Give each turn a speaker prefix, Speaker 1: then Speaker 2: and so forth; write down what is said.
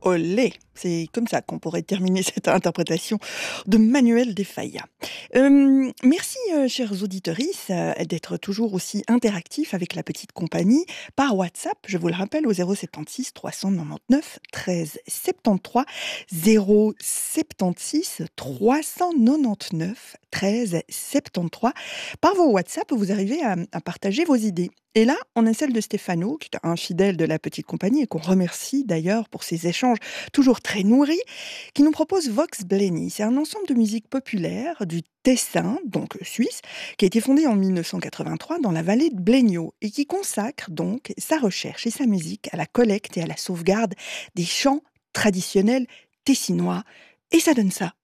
Speaker 1: Olé! C'est comme ça qu'on pourrait terminer cette interprétation de Manuel de Falla. Merci, chers auditorices, d'être toujours aussi interactifs avec la petite compagnie par WhatsApp. Je vous le rappelle au 076 399 13 73, 076 399 13 73. Par vos WhatsApp, vous arrivez à partager vos idées. Et là, on a celle de Stéphano, qui est un fidèle de la petite compagnie et qu'on remercie d'ailleurs pour ses échanges toujours très nourris, qui nous propose Vox Blenny. C'est un ensemble de musique populaire du Tessin, donc suisse, qui a été fondé en 1983 dans la vallée de Blenio et qui consacre donc sa recherche et sa musique à la collecte et à la sauvegarde des chants traditionnels tessinois. Et ça donne ça.